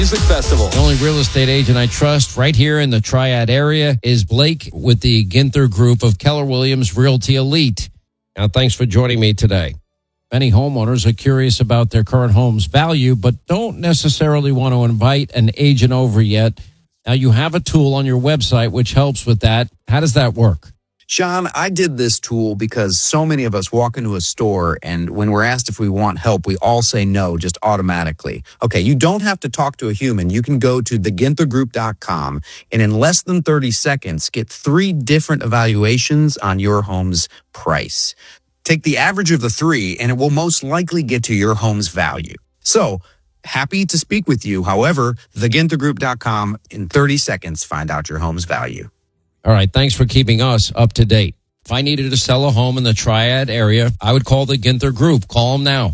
Music Festival. The only real estate agent I trust right here in the Triad area is Blake with the Ginther Group of Keller Williams Realty Elite. Now, thanks for joining me today. Many homeowners are curious about their current home's value, but don't necessarily want to invite an agent over yet. Now, you have a tool on your website which helps with that. How does that work? Sean, I did this tool because so many of us walk into a store and when we're asked if we want help, we all say no just automatically. Okay, you don't have to talk to a human. You can go to theginthergroup.com and in less than 30 seconds, get 3 different evaluations on your home's price. Take the average of the 3 and it will most likely get to your home's value. So, happy to speak with you. However, theginthergroup.com in 30 seconds, find out your home's value. All right, thanks for keeping us up to date. If I needed to sell a home in the Triad area, I would call the Ginther Group. Call them now,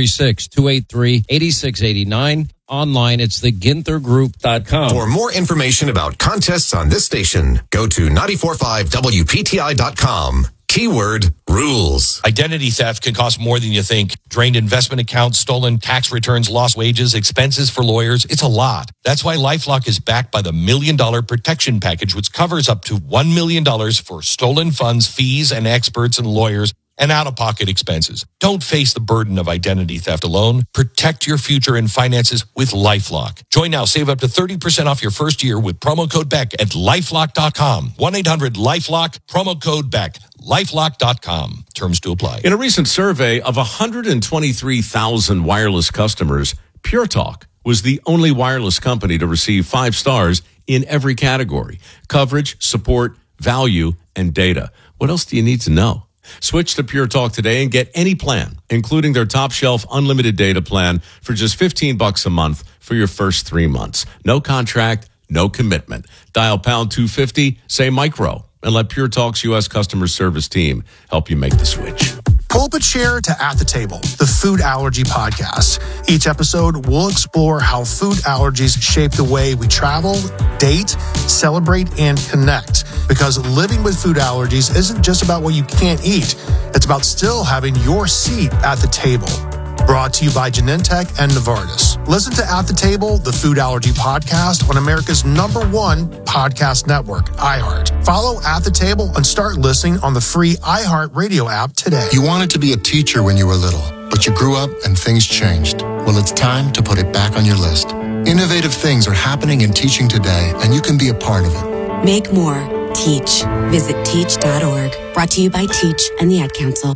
336-283-8689. Online, it's theginthergroup.com. For more information about contests on this station, go to 945wpti.com. Keyword rules. Identity theft can cost more than you think. Drained investment accounts, stolen tax returns, lost wages, expenses for lawyers. It's a lot. That's why LifeLock is backed by the $1 Million Protection Package, which covers up to $1 million for stolen funds, fees, and experts and lawyers, and out-of-pocket expenses. Don't face the burden of identity theft alone. Protect your future and finances with LifeLock. Join now. Save up to 30% off your first year with promo code BECK at LifeLock.com. 1-800-LifeLock, promo code BECK. LifeLock.com. Terms to apply. In a recent survey of 123,000 wireless customers, Pure Talk was the only wireless company to receive 5 stars in every category: coverage, support, value, and data. What else do you need to know? Switch to Pure Talk today and get any plan, including their top shelf unlimited data plan for just $15 a month for your first 3 months. No contract, no commitment. Dial pound 250, say micro, and let Pure Talk's U.S. customer service team help you make the switch. Pull up a chair to At the Table, the food allergy podcast. Each episode, we'll explore how food allergies shape the way we travel, date, celebrate, and connect. Because living with food allergies isn't just about what you can't eat. It's about still having your seat at the table. Brought to you by Genentech and Novartis. Listen to At the Table, the food allergy podcast on America's #1 podcast network, iHeart. Follow At the Table and start listening on the free iHeart Radio app today. You wanted to be a teacher when you were little, but you grew up and things changed. Well, it's time to put it back on your list. Innovative things are happening in teaching today, and you can be a part of it. Make more. Teach. Visit teach.org. Brought to you by Teach and the Ad Council.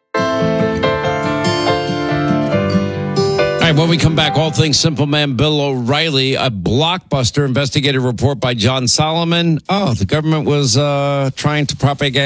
All right, when we come back, all things Simple Man Bill O'Reilly, a blockbuster investigative report by John Solomon. Oh, the government was trying to propagate